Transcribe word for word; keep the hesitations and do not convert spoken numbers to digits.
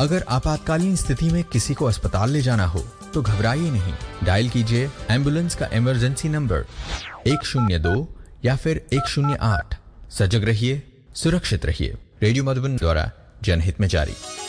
अगर आपातकालीन स्थिति में किसी को अस्पताल ले जाना हो तो घबराइए नहीं, डायल कीजिए एम्बुलेंस का इमरजेंसी नंबर एक शून्य दो या फिर एक शून्य आठ। सजग रहिए, सुरक्षित रहिए। रेडियो मधुबन द्वारा जनहित में जारी।